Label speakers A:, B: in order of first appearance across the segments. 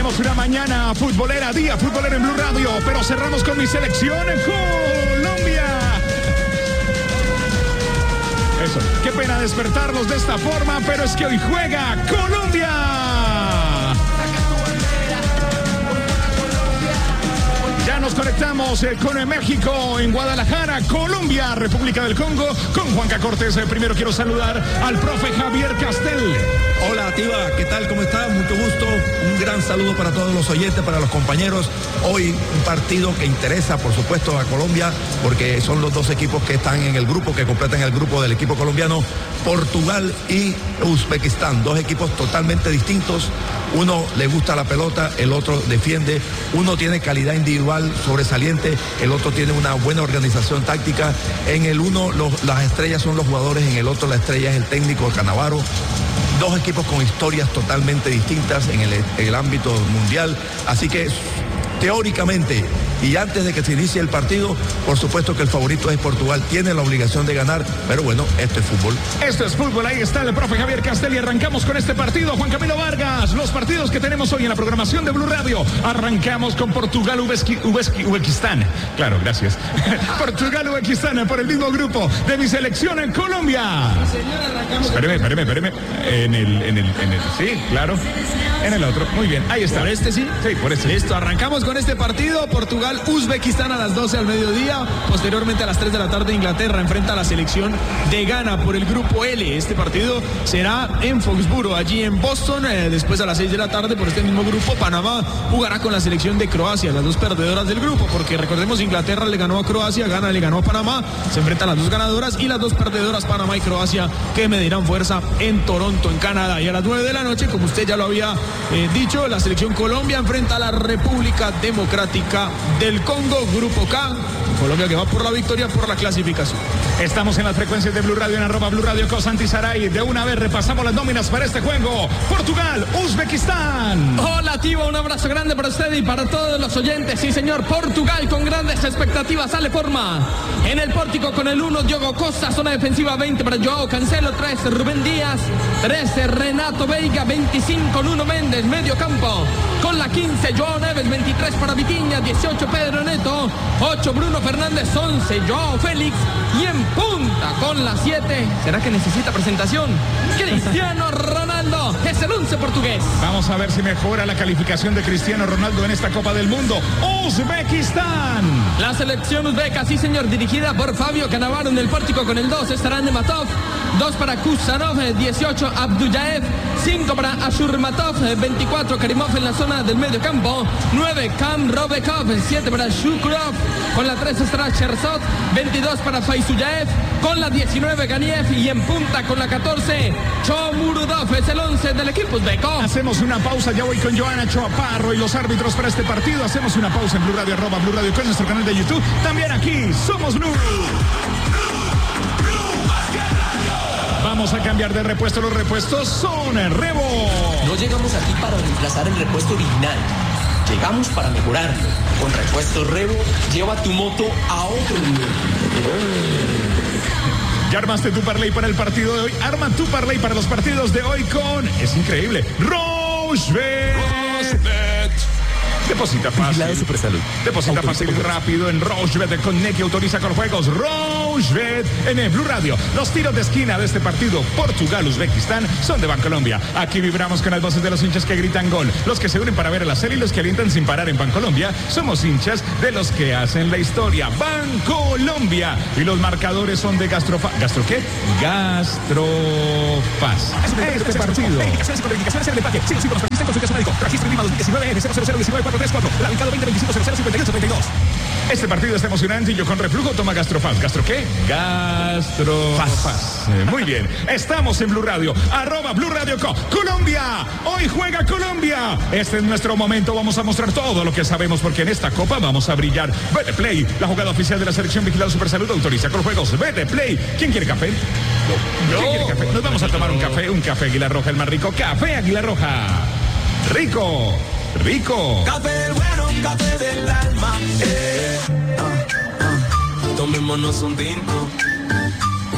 A: Tenemos una mañana futbolera, día futbolero en Blue Radio, pero cerramos con mi selección en Colombia. Eso, qué pena despertarlos de esta forma, pero es que hoy juega Colombia. Ya nos conectamos con México, en Guadalajara, Colombia, República del Congo, con Juanca Cortés. Primero quiero saludar al profe Javier Castel.
B: Hola, Tiva, ¿qué tal? ¿Cómo estás? Mucho gusto. Un gran saludo para todos los oyentes, para los compañeros. Hoy un partido que interesa, por supuesto, a Colombia, porque son los dos equipos que están en el grupo, que completan el grupo del equipo colombiano, Portugal y Uzbekistán. Dos equipos totalmente distintos. Uno le gusta la pelota, el otro defiende. Uno tiene calidad individual sobresaliente, el otro tiene una buena organización táctica. En el uno las estrellas son los jugadores, en el otro la estrella es el técnico Cannavaro. Dos equipos con historias totalmente distintas en el ámbito mundial, así que teóricamente y antes de que se inicie el partido, por supuesto que el favorito es Portugal, tiene la obligación de ganar, pero bueno, esto es fútbol.
A: Esto es fútbol, ahí está el profe Javier Castel y arrancamos con este partido. Juan Camilo Vargas, los partidos que tenemos hoy en la programación de Blue Radio. Arrancamos con Portugal, Uzbekistán. Claro, gracias. Portugal, Uzbekistán por el mismo grupo de mi selección en Colombia.
C: Sí, señor, arrancamos.
A: Espéreme. Sí, claro. En el otro, muy bien, ahí está.
C: ¿Por este sí?
A: Sí, por este.
C: Listo, arrancamos con este partido. Portugal, Uzbekistán a las 12 al mediodía. Posteriormente a las 3 de la tarde Inglaterra enfrenta a la selección de Ghana por el grupo L. Este partido será en Foxboro, allí en Boston. Después a las 6 de la tarde por este mismo grupo Panamá jugará con la selección de Croacia, las dos perdedoras del grupo, porque recordemos Inglaterra le ganó a Croacia, Ghana le ganó a Panamá. Se enfrentan las dos ganadoras y las dos perdedoras, Panamá y Croacia, que medirán fuerza en Toronto, en Canadá. Y a las 9 de la noche, como usted ya lo había dicho, la selección Colombia enfrenta a la República Democrática del Congo, grupo K. Colombia que va por la victoria, por la clasificación.
A: Estamos en las frecuencias de Blue Radio, en @Blue Radio Cosantisaray. De una vez repasamos las nóminas para este juego. Portugal, Uzbekistán.
D: Hola, Tivo, un abrazo grande para usted y para todos los oyentes. Sí, señor, Portugal con grandes expectativas, sale forma. En el pórtico con el 1, Diogo Costa, zona defensiva 20 para Joao Cancelo, 13 Rubén Díaz, 13 Renato Veiga, 25 Nuno Méndez, medio campo. Con la 15, Joao Neves, 23 para Vitinha, 18 Pedro Neto, 8 Bruno Fernández, 11 Joao Félix y en punta con la 7. ¿Será que necesita presentación? Cristiano Ronaldo es el 11 portugués.
A: Vamos a ver si mejora la calificación de Cristiano Ronaldo en esta Copa del Mundo. Uzbekistán.
D: La selección uzbeca, sí señor, dirigida por Fabio Cannavaro. En el pórtico con el 2 estarán Nematov, 2 para Kusanov, 18 Abdullaev, 5 para Ashurmatov, 24 Karimov en la zona del medio campo, 9 Kam Robekov, 7 para Shukurov, con la 3 estará Cherzot, 22 para Faisuyaev, con la 19 Ganiev y en punta con la 14 Chomurudov, es el 11 del equipo uzbeco.
A: Hacemos una pausa, ya voy con Joana Choaparro y los árbitros para este partido. Hacemos una pausa en Blue Radio, @Blue Radio con nuestro canal de YouTube. También aquí somos Blue. Vamos a cambiar de repuesto, los repuestos son el Rebo.
E: No llegamos aquí para reemplazar el repuesto original, llegamos para mejorarlo. Con Repuestos Rebo, lleva tu moto a otro nivel.
A: ¿Ya armaste tu parlay para el partido de hoy? Arma tu parlay para los partidos de hoy con... Es increíble. Rochebet. Deposita fácil. Deposita fácil y rápido en Rochebet con Neki, autoriza con juegos. Rochebet en Blue Radio. Los tiros de esquina de este partido, Portugal-Uzbekistán, son de Bancolombia. Aquí vibramos con las voces de los hinchas que gritan gol. Los que se unen para ver la serie y los que alientan sin parar en Bancolombia. Somos hinchas de los que hacen la historia. Bancolombia. Y los marcadores son de ¿Gastro qué? Gastrofaz. Este partido. Este partido está emocionante y yo con reflujo toma Gastrofaz. ¿Gastro qué? Gastrofaz. Muy bien. Estamos en Blue Radio. @Blue Radio Co. Colombia. Hoy juega Colombia. Este es nuestro momento. Vamos a mostrar todo lo que sabemos porque en esta copa vamos a brillar. Vete Play, la jugada oficial de la selección vigilada Supersalud, autoriza con juegos. Vete Play. ¿Quién quiere café? ¿Quién quiere café? Nos vamos a tomar un café Águila Roja, el más rico. Café Águila Roja. Rico.
F: Café bueno, café del alma. Tomémonos un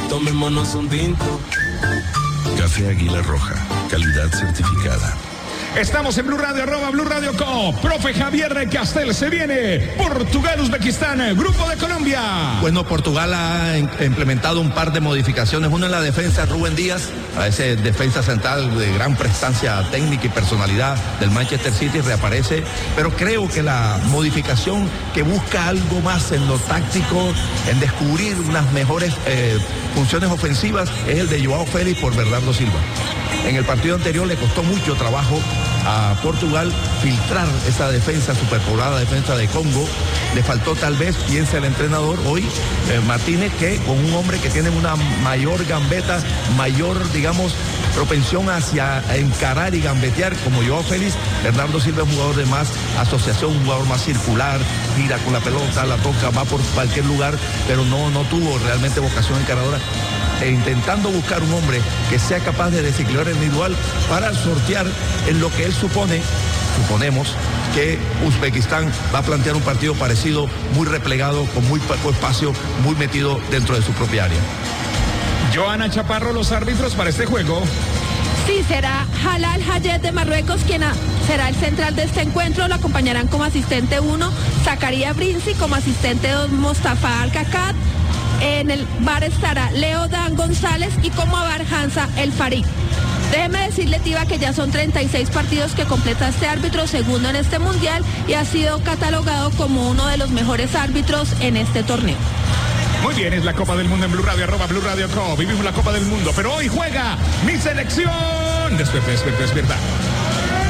F: tinto.
G: Café Águila Roja, calidad certificada.
A: Estamos en Blue Radio, @Blue Radio Co. Profe Javier Castel, se viene Portugal, Uzbekistán, Grupo de Colombia.
B: Bueno, Portugal ha implementado un par de modificaciones. Una en la defensa, Rubén Díaz, a ese defensa central de gran prestancia técnica y personalidad del Manchester City, reaparece. Pero creo que la modificación que busca algo más en lo táctico, en descubrir unas mejores funciones ofensivas, es el de Joao Félix por Bernardo Silva. En el partido anterior le costó mucho trabajo a Portugal filtrar esa defensa, superpoblada defensa de Congo. Le faltó tal vez, piensa el entrenador hoy, Martínez, que con un hombre que tiene una mayor gambeta, mayor, digamos, propensión hacia encarar y gambetear, como Joao Félix, Bernardo Silva es un jugador de más asociación, un jugador más circular, tira con la pelota, la toca, va por cualquier lugar, pero no tuvo realmente vocación encaradora. Intentando buscar un hombre que sea capaz de desequilibrar el individual para sortear en lo que él suponemos que Uzbekistán va a plantear un partido parecido, muy replegado, con muy poco espacio, muy metido dentro de su propia área.
A: Joana Chaparro, los árbitros para este juego.
G: Sí, será Halal Hayed de Marruecos quien será el central de este encuentro. Lo acompañarán como asistente 1 Zakaria Brinzi, como asistente 2 Mostafa Al-Kakat. En el bar estará Leo Dan González y como bar Hansa El Farid. Déjeme decirle, Tiva, que ya son 36 partidos que completa este árbitro, segundo en este mundial, y ha sido catalogado como uno de los mejores árbitros en este torneo.
A: Muy bien, es la Copa del Mundo en Blue Radio, @Blue Radio Co. Vivimos la Copa del Mundo, pero hoy juega mi selección. Despierta.